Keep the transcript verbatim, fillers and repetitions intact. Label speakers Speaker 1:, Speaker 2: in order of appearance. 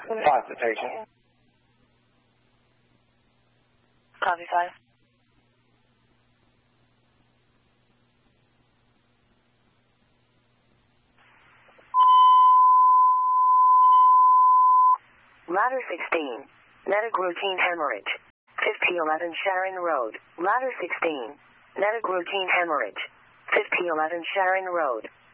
Speaker 1: Five, the patient.
Speaker 2: Copy five. Ladder sixteen. Medic routine hemorrhage. fifty eleven Sharon Road. Ladder sixteen. Medic routine hemorrhage. fifty eleven Sharon Road.